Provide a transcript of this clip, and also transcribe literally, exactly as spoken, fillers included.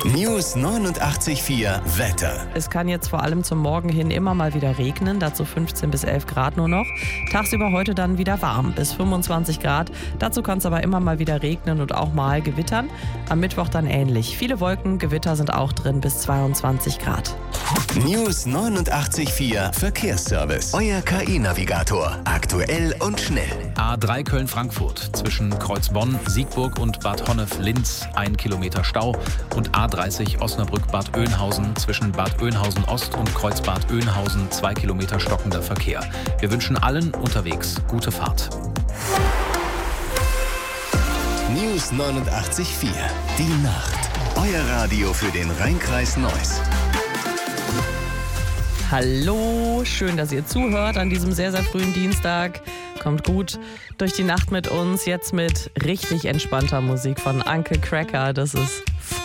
News neunundachtzig Komma vier Wetter. Es kann jetzt vor allem zum Morgen hin immer mal wieder regnen, dazu fünfzehn bis elf Grad nur noch. Tagsüber heute dann wieder warm, bis fünfundzwanzig Grad. Dazu kann es aber immer mal wieder regnen und auch mal gewittern. Am Mittwoch dann ähnlich. Viele Wolken, Gewitter sind auch drin, bis zweiundzwanzig Grad. News neunundachtzig Komma vier Verkehrsservice. Euer K I-Navigator. Aktuell und schnell. A drei Köln-Frankfurt zwischen Kreuzbonn, Siegburg und Bad Honnef-Linz ein Kilometer Stau und A dreißig Osnabrück-Bad Oeynhausen zwischen Bad Oeynhausen-Ost und Kreuzbad Oeynhausen zwei Kilometer stockender Verkehr. Wir wünschen allen unterwegs gute Fahrt. News neunundachtzig Komma vier. Die Nacht. Euer Radio für den Rhein-Kreis Neuss. Hallo, schön, dass ihr zuhört an diesem sehr, sehr frühen Dienstag. Kommt gut durch die Nacht mit uns, jetzt mit richtig entspannter Musik von Uncle Cracker. Das ist